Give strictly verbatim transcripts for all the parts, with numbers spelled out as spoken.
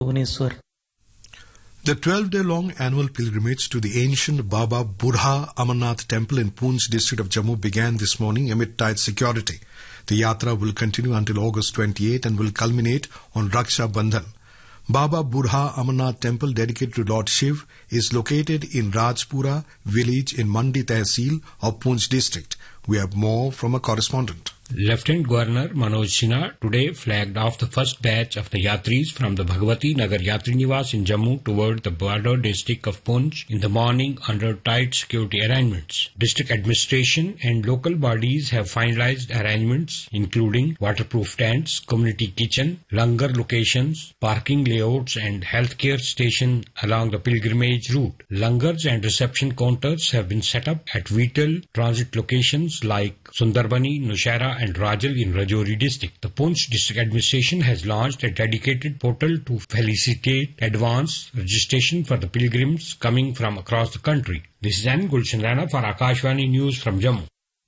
Bhubaneswar. The twelve-day-long annual pilgrimage to the ancient Baba Burha Amarnath temple in Poonch district of Jammu began this morning amid tight security. The yatra will continue until August twenty-eighth and will culminate on Raksha Bandhan. Baba Burha Amarnath temple dedicated to Lord Shiv is located in Rajpura village in Mandi Tehsil of Poonch district. We have more from a correspondent. Lieutenant Governor Manoj Sinha today flagged off the first batch of the Yatris from the Bhagwati Nagar Yatri Niwas in Jammu toward the border district of Poonch in the morning under tight security arrangements. District administration and local bodies have finalized arrangements including waterproof tents, community kitchen, langar locations, parking layouts and healthcare station along the pilgrimage route. Langars and reception counters have been set up at vital transit locations like Sundarbani, Nushara and Rajal in Rajouri district. The Poonch district administration has launched a dedicated portal to facilitate advance registration for the pilgrims coming from across the country. This is N. Gulshan Rana for Akashvani News from Jammu.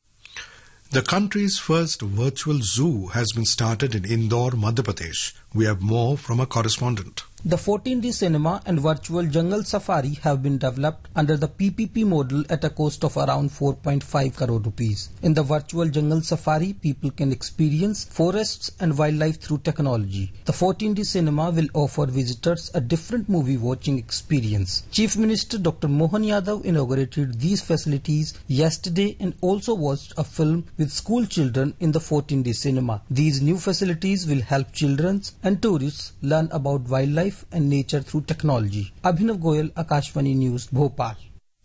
The country's first virtual zoo has been started in Indore, Madhya Pradesh. We have more from a correspondent. The fourteen D cinema and virtual jungle safari have been developed under the P P P model at a cost of around four point five crore rupees. In the virtual jungle safari, people can experience forests and wildlife through technology. The fourteen D cinema will offer visitors a different movie watching experience. Chief Minister Doctor Mohan Yadav inaugurated these facilities yesterday and also watched a film with school children in the fourteen D cinema. These new facilities will help children and tourists learn about wildlife and nature through technology. Abhinav Goyal, Akashvani News, Bhopal.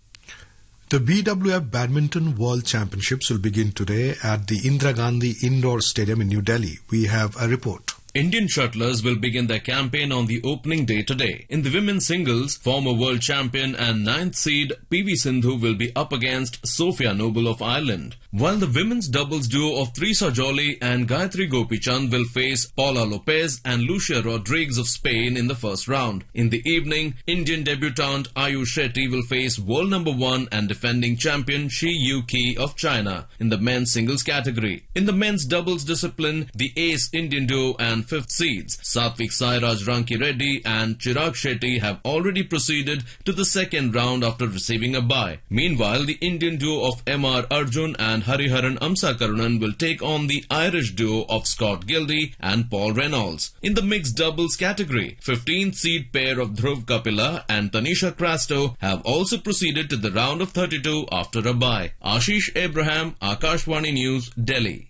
The B W F Badminton World Championships will begin today at the Indira Gandhi Indoor Stadium in New Delhi. We have a report. Indian shuttlers will begin their campaign on the opening day today. In the women's singles, former world champion and ninth seed P V Sindhu will be up against Sophia Noble of Ireland, while the women's doubles duo of Trisa Joly and Gayatri Gopichand will face Paula Lopez and Lucia Rodriguez of Spain in the first round. In the evening, Indian debutant Ayush Shetty will face world number one and defending champion Shi Yuki of China in the men's singles category. In the men's doubles discipline, the ace Indian duo and fifth seeds Satvik Sairaj Ranki Reddy and Chirag Shetty have already proceeded to the second round after receiving a bye. Meanwhile, the Indian duo of M R Arjun and Hariharan Amsakarunan will take on the Irish duo of Scott Gildy and Paul Reynolds. In the mixed doubles category, fifteenth seed pair of Dhruv Kapila and Tanisha Crasto have also proceeded to the round of thirty-two after a bye. Ashish Abraham, Akashvani News, Delhi.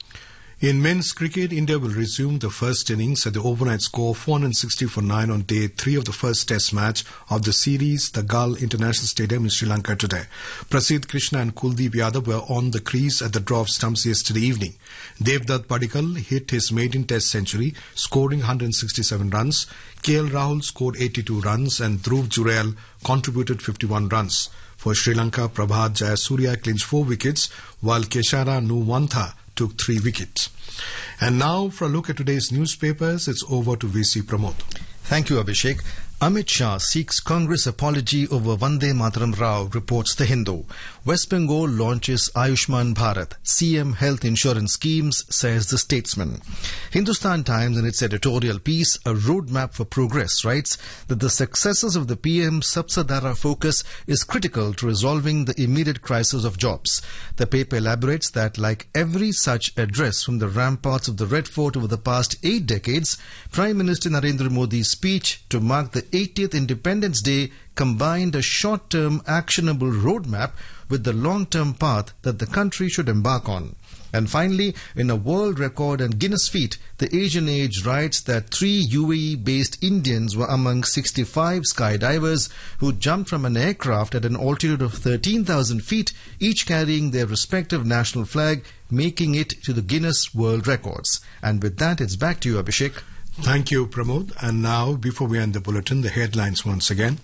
In men's cricket, India will resume the first innings at the overnight score four hundred sixty for nine on day three of the first test match of the series, the Gal International Stadium in Sri Lanka today. Prasidh Krishna and Kuldeep Yadav were on the crease at the draw of stumps yesterday evening. Devdutt Padikkal hit his maiden test century, scoring one hundred sixty-seven runs. K L Rahul scored eighty-two runs and Dhruv Jurel contributed fifty-one runs. For Sri Lanka, Prabhat Jayasuriya clinched four wickets, while Keshara Nuwantha took three wickets. And now, for a look at today's newspapers, it's over to V C Pramod. Thank you, Abhishek. Amit Shah seeks Congress apology over Vande Mataram Rao, reports The Hindu. West Bengal launches Ayushman Bharat, C M health insurance schemes, says The Statesman. Hindustan Times, in its editorial piece, A Roadmap for Progress, writes that the successes of the P M's Sabsadara focus is critical to resolving the immediate crisis of jobs. The paper elaborates that, like every such address from the ramparts of the Red Fort over the past eight decades, Prime Minister Narendra Modi's speech to mark the eightieth Independence Day combined a short-term actionable roadmap with the long-term path that the country should embark on. And finally, in a world record and Guinness feat, the Asian Age writes that three U A E-based Indians were among sixty-five skydivers who jumped from an aircraft at an altitude of thirteen thousand feet, each carrying their respective national flag, making it to the Guinness World Records. And with that, it's back to you, Abhishek. Thank you, Pramod. And now, before we end the bulletin, the headlines once again.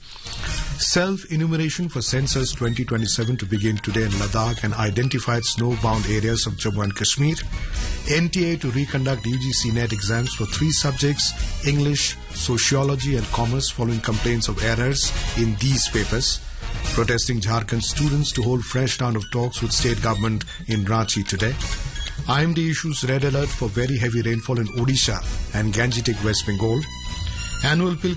Self-enumeration for Census twenty twenty-seven to begin today in Ladakh and identified snow-bound areas of Jammu and Kashmir. N T A to reconduct U G C NET exams for three subjects, English, Sociology and Commerce, following complaints of errors in these papers. Protesting Jharkhand students to hold fresh round of talks with state government in Ranchi today. I M D issues red alert for very heavy rainfall in Odisha and Gangetic, West Bengal. Annual